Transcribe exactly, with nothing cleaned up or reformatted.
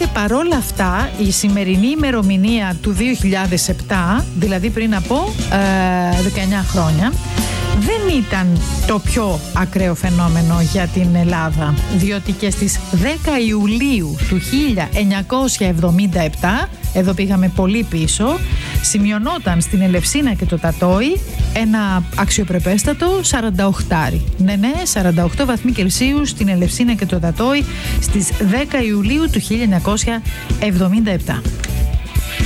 παρόλα αυτά η σημερινή ημερομηνία του δύο χιλιάδες επτά, δηλαδή πριν από ε, δεκαεννιά χρόνια, δεν ήταν το πιο ακραίο φαινόμενο για την Ελλάδα, διότι και στις δέκα Ιουλίου του χίλια εννιακόσια εβδομήντα επτά, εδώ πήγαμε πολύ πίσω, σημειωνόταν στην Ελευσίνα και το Τατόι ένα αξιοπρεπέστατο σαράντα οκτώ. Ναι, ναι, σαράντα οκτώ βαθμοί Κελσίου στην Ελευσίνα και το Τατόι στις δέκα Ιουλίου του χίλια εννιακόσια εβδομήντα επτά.